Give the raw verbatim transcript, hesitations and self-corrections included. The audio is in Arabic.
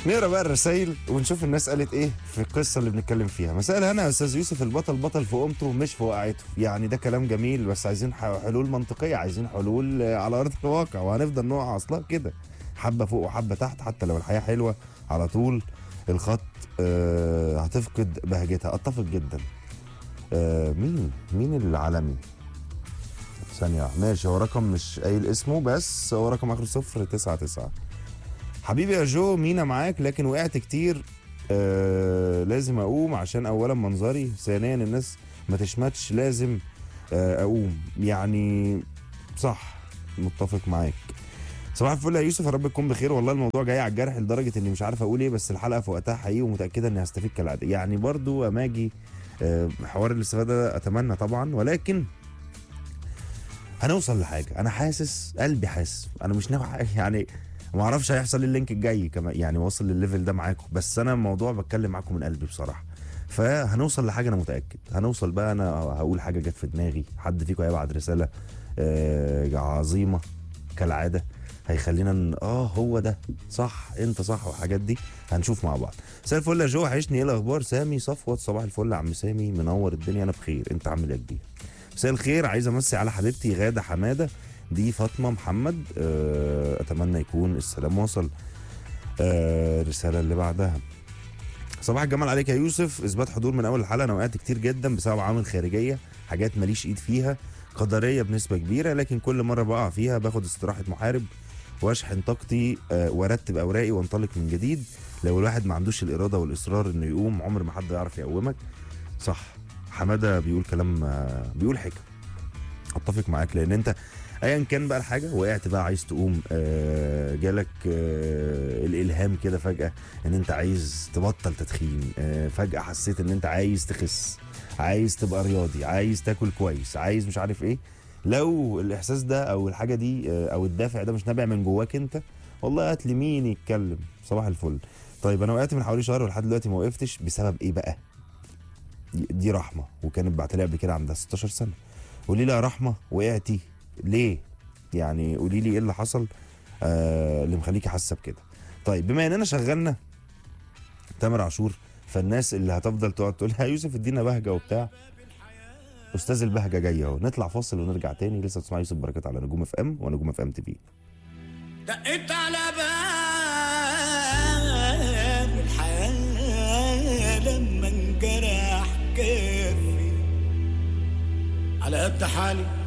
نقرا بقى الرسايل ونشوف الناس قالت ايه في القصه اللي بنتكلم فيها. مساء الهنا يا استاذ يوسف، البطل بطل في قومته مش في وقعته. يعني ده كلام جميل، بس عايزين حلول منطقيه، عايزين حلول على ارض الواقع، وهنفضل نقع اصلا كده حبه فوق وحبه تحت. حتى لو الحياه حلوه على طول الخط آه هتفقد بهجتها. اتفق جدا. آه مين مين العالمي؟ ثانيه ماشي، هو رقم مش قايل اسمه، بس هو رقم اخر صفر تسعة تسعة. حبيبي يا جو، مينا معاك لكن وقعت كتير. آه لازم اقوم عشان اولا منظري، ثانيا الناس ما تشمتش، لازم آه اقوم. يعني صح، متفق معاك. صباح الفل يا يوسف، يا رب تكون بخير. والله الموضوع جاي على الجرح لدرجه اني مش عارف اقول ايه، بس الحلقه في وقتها حقيقي ومتاكده اني هستفيد كالعاده. يعني برضو اما اجي آه حوار الاستفاده ده اتمنى طبعا، ولكن هنوصل لحاجه. انا حاسس، قلبي حاسس، انا مش ناوي يعني ما اعرفش هيحصل ايه اللينك الجاي كمان، يعني واصل للليفل ده معاكم، بس انا الموضوع بتكلم معاكم من قلبي بصراحه. فهنوصل لحاجه، انا متاكد هنوصل بقى. انا هقول حاجه جت في دماغي، حد فيكم هيبعت رساله آه عظيمه كالعاده هيخلينا ن... اه هو ده صح، انت صح، والحاجات دي هنشوف مع بعض. مساء الفل يا جو، وحشني. ايه الاخبار؟ سامي صفوت. صباح الفل يا عم سامي، منور الدنيا. انا بخير، انت عامل ايه يا كبير؟ مساء الخير، عايز امسي على حبيبتي غاده حماده، دي فاطمه محمد. اتمنى يكون السلام وصل. الرساله اللي بعدها، صباح الجمال عليك يا يوسف، اثبات حضور من اول الحلقه. انا وقعت كتير جدا بسبب عوامل خارجيه، حاجات ماليش ايد فيها، قدريه بنسبه كبيره، لكن كل مره بقع فيها باخد استراحه محارب واشحن طاقتي وارتب اوراقي وانطلق من جديد. لو الواحد ما عندوش الاراده والاصرار انه يقوم، عمر ما حد يعرف يقومك. صح، حماده بيقول كلام، بيقول حكم. اتفق معاك، لان انت ايا كان بقى الحاجه، وقعت بقى عايز تقوم، آه جالك آه الالهام كده فجاه ان انت عايز تبطل تدخين، آه فجاه حسيت ان انت عايز تخس، عايز تبقى رياضي، عايز تاكل كويس، عايز مش عارف ايه. لو الاحساس ده او الحاجه دي آه او الدافع ده مش نابع من جواك انت، والله هات لي مين يتكلم. صباح الفل. طيب انا وقعت من حوالي شهر ولحد دلوقتي ما وقفتش، بسبب ايه بقى؟ دي رحمه، وكانت بعتلي قبل كده عندها ستاشر سنه. قولي لي يا رحمه، وقعتي ليه؟ يعني قولي لي ايه اللي حصل آه اللي مخليكي حاسه بكده. طيب بما اننا شغلنا تامر عاشور، فالناس اللي هتفضل تقعد تقول يا يوسف ادينا بهجه وبتاع، استاذ البهجه جاي اهو. نطلع فاصل ونرجع تاني. لسه بتسمع يوسف بركات على نجوم اف ام ونجوم اف ام تي في. دقيت على باب الحياه لما انجرح كافي على قد حالي